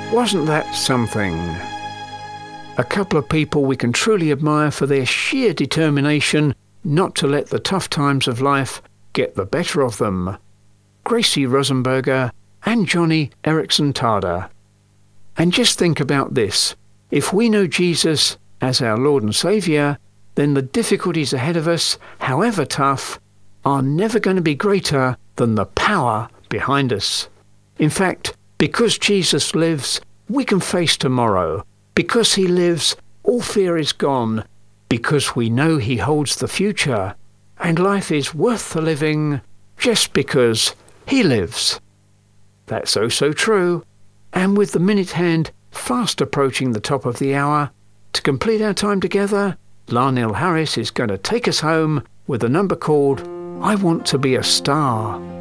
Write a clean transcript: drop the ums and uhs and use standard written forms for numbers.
Wasn't that something? A couple of people we can truly admire for their sheer determination not to let the tough times of life get the better of them. Gracie Rosenberger and Johnny Erickson Tada. And just think about this. If we know Jesus as our Lord and Saviour, then the difficulties ahead of us, however tough, are never going to be greater than the power behind us. In fact, because Jesus lives, we can face tomorrow. Because he lives, all fear is gone. Because we know he holds the future. And life is worth the living just because he lives. That's so true. And with the minute hand fast approaching the top of the hour, to complete our time together, Larnell Harris is going to take us home with a number called I Want to Be a Star.